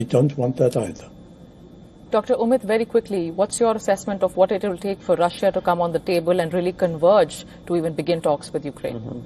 don't want that either. Dr. Umit, very quickly, what's your assessment of what it will take for Russia to come on the table and really converge to even begin talks with Ukraine?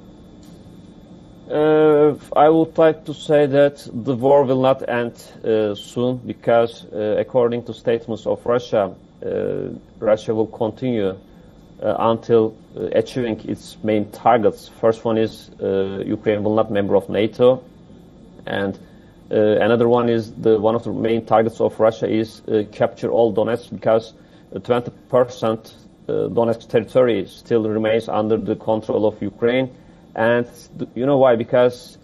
I would like to say that the war will not end soon because, according to statements of Russia, Russia will continue until achieving its main targets. First one is Ukraine will not be a member of NATO, and another one is one of the main targets of Russia is capture all Donetsk, because 20% Donetsk territory still remains under the control of Ukraine. And you know why? Because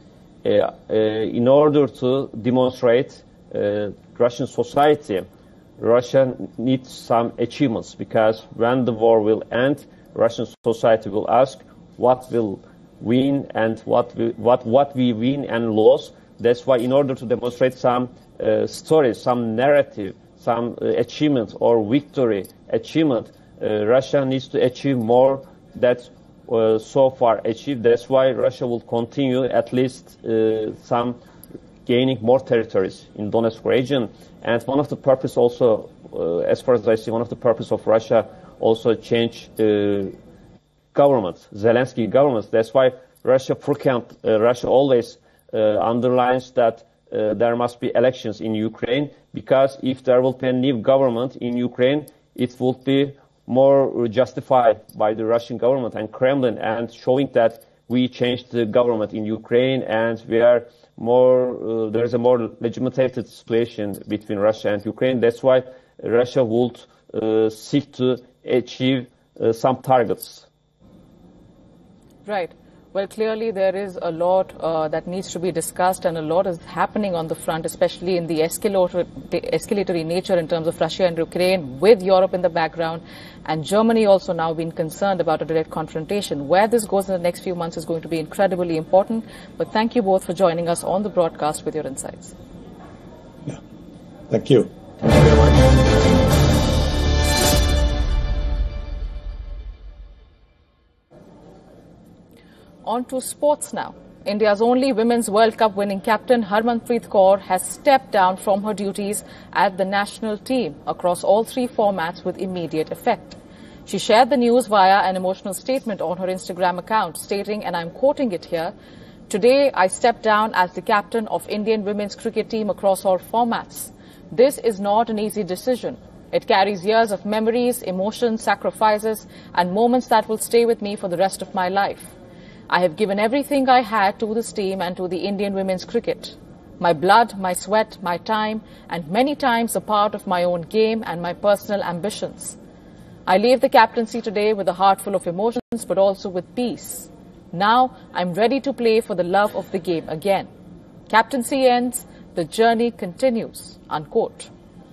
in order to demonstrate Russian society, Russia needs some achievements, because when the war will end, Russian society will ask what will win and what we win and lose. That's why, in order to demonstrate some stories, some narrative, some achievement or victory achievement, Russia needs to achieve more that so far achieved. That's why Russia will continue at least some gaining more territories in Donetsk region. And one of the purpose also, as far as I see, one of the purpose of Russia also change government, Zelensky government. That's why Russia always underlines that there must be elections in Ukraine, because if there will be a new government in Ukraine, it will be more justified by the Russian government and Kremlin, and showing that we changed the government in Ukraine and we are more, there is a more legitimated situation between Russia and Ukraine. That's why Russia would seek to achieve some targets. Right. Well, clearly there is a lot that needs to be discussed, and a lot is happening on the front, especially in the escalatory nature in terms of Russia and Ukraine, with Europe in the background, and Germany also now being concerned about a direct confrontation. Where this goes in the next few months is going to be incredibly important. But thank you both for joining us on the broadcast with your insights. Yeah. Thank you. Thank you very much. On to sports now. India's only Women's World Cup winning captain Harmanpreet Kaur has stepped down from her duties at the national team across all three formats with immediate effect. She shared the news via an emotional statement on her Instagram account, stating, and I'm quoting it here, "Today I step down as the captain of Indian women's cricket team across all formats. This is not an easy decision. It carries years of memories, emotions, sacrifices, and moments that will stay with me for the rest of my life. I have given everything I had to this team and to the Indian women's cricket. My blood, my sweat, my time, and many times a part of my own game and my personal ambitions. I leave the captaincy today with a heart full of emotions, but also with peace. Now I'm ready to play for the love of the game again. Captaincy ends, the journey continues," unquote.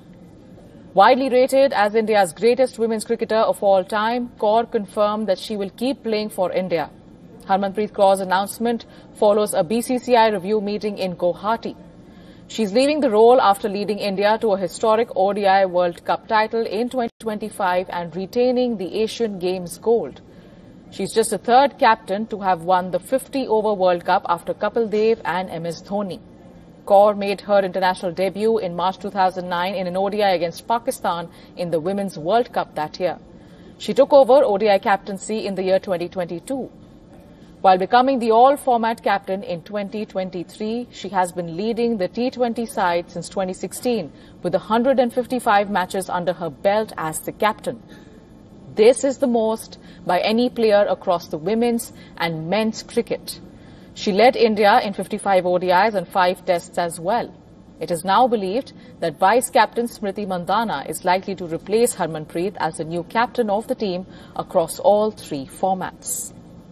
Widely rated as India's greatest women's cricketer of all time, Kaur confirmed that she will keep playing for India. Harmanpreet Kaur's announcement follows a BCCI review meeting in Guwahati. She's leaving the role after leading India to a historic ODI World Cup title in 2025 and retaining the Asian Games gold. She's just the third captain to have won the 50-over World Cup after Kapil Dev and MS Dhoni. Kaur made her international debut in March 2009 in an ODI against Pakistan in the Women's World Cup that year. She took over ODI captaincy in the year 2022. While becoming the all-format captain in 2023, she has been leading the T20 side since 2016 with 155 matches under her belt as the captain. This is the most by any player across the women's and men's cricket. She led India in 55 ODIs and 5 tests as well. It is now believed that vice-captain Smriti Mandhana is likely to replace Harmanpreet as the new captain of the team across all three formats.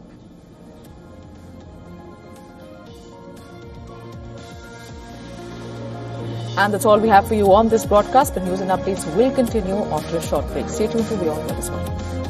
And that's all we have for you on this broadcast. The news and updates will continue after a short break. Stay tuned to Beyond News.